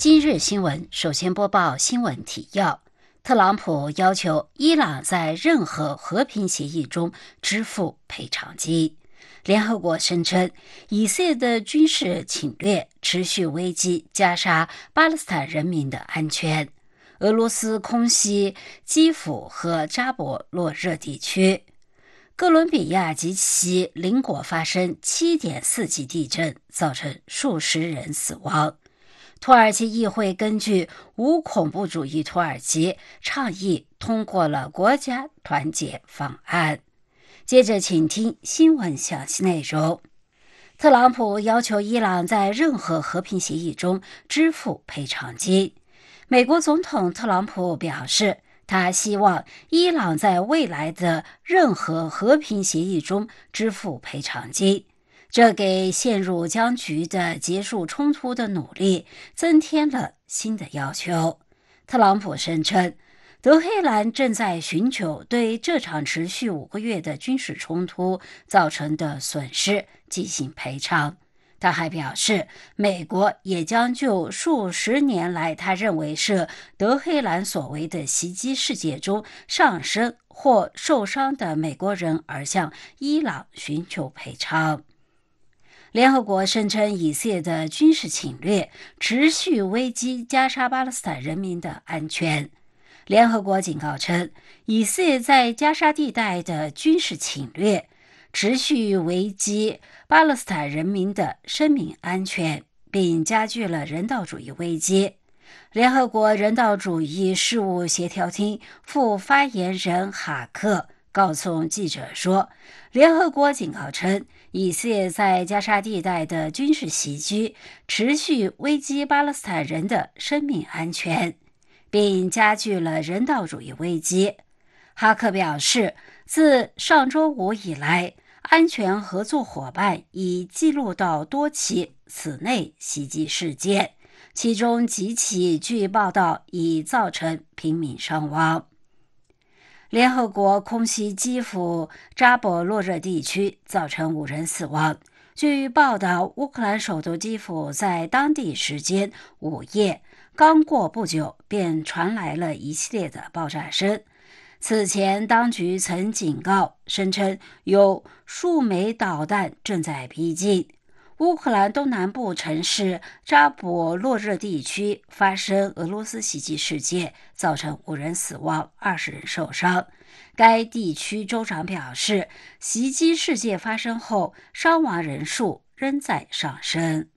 今日新闻，首先播报新闻提要。特朗普要求伊朗在任何和平协议中支付赔偿金。联合国声称，以色列的军事侵略持续危及加沙巴勒斯坦人民的安全。俄罗斯空袭基辅和扎波罗热地区。哥伦比亚及其邻国发生 7.4 级地震，造成数十人死亡。土耳其议会根据无恐怖主义土耳其倡议通过了国家团结方案。接着请听新闻详细内容。特朗普要求伊朗在任何和平协议中支付赔偿金。美国总统特朗普表示，他希望伊朗在未来的任何和平协议中支付赔偿金，这给陷入僵局的结束冲突的努力增添了新的要求。特朗普声称，德黑兰正在寻求对这场持续5个月的军事冲突造成的损失进行赔偿。他还表示，美国也将就数十年来他认为是德黑兰所为的袭击事件中丧生或受伤的美国人而向伊朗寻求赔偿。联合国声称，以色列的军事侵略持续危及加沙巴勒斯坦人民的安全。联合国警告称，以色列在加沙地带的军事侵略持续危及巴勒斯坦人民的生命安全，并加剧了人道主义危机。联合国人道主义事务协调厅副发言人哈克告诉记者说，联合国警告称，以色列在加沙地带的军事袭击持续危及巴勒斯坦人的生命安全，并加剧了人道主义危机。哈克表示，自上周五以来，安全合作伙伴已记录到多起此类袭击事件，其中几起据报道已造成平民伤亡。联合国空袭基辅扎波罗热地区，造成5人死亡。据报道，乌克兰首都基辅在当地时间午夜刚过不久，便传来了一系列的爆炸声。此前，当局曾警告，声称有数枚导弹正在逼近。乌克兰东南部城市扎波罗热地区发生俄罗斯袭击事件，造成5人死亡，20人受伤。该地区州长表示，袭击事件发生后，伤亡人数仍在上升。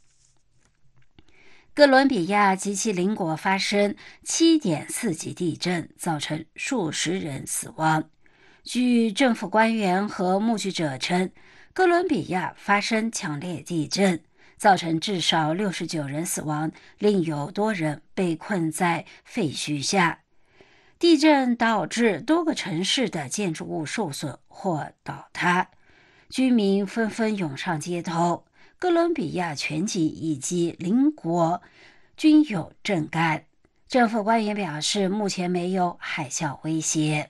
哥伦比亚及其邻国发生 7.4 级地震，造成数十人死亡。据政府官员和目击者称，哥伦比亚发生强烈地震，造成至少69人死亡，另有多人被困在废墟下。地震导致多个城市的建筑物受损或倒塌，居民纷纷涌上街头。哥伦比亚全境以及邻国均有震感。政府官员表示，目前没有海啸威胁。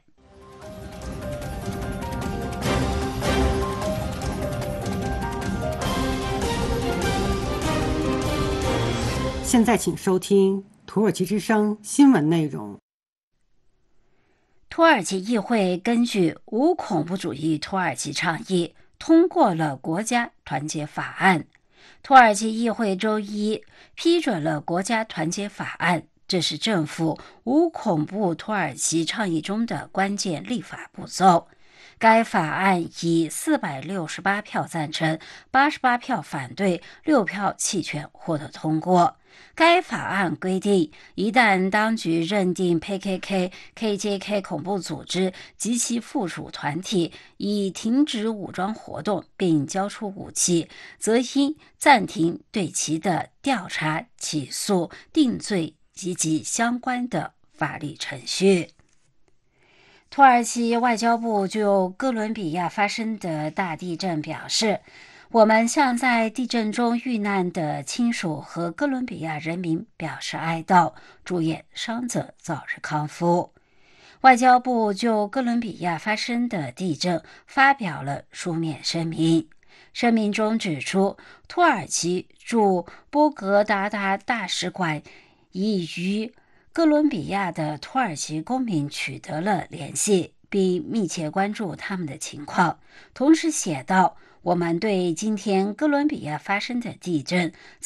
现在请收听土耳其之声新闻内容。 土耳其议会根据无恐怖主义土耳其倡议通过了国家团结法案。土耳其议会周一批准了国家团结法案，这是政府无恐怖土耳其倡议中的关键立法步骤。该法案以468票赞成、88票反对、6票弃权获得通过。该法案规定，一旦当局认定 PKK、KJK 恐怖组织及其附属团体已停止武装活动并交出武器，则应暂停对其的调查、起诉、定罪及其相关的法律程序。土耳其外交部就哥伦比亚发生的大地震表示，我们向在地震中遇难的亲属和哥伦比亚人民表示哀悼，祝愿伤者早日康复。外交部就哥伦比亚发生的地震发表了书面声明。 声明中指出，土耳其驻波格达达大使馆已与哥伦比亚的土耳其公民取得了联系，并密切关注他们的情况。同时写道：“我们对今天哥伦比亚发生的地震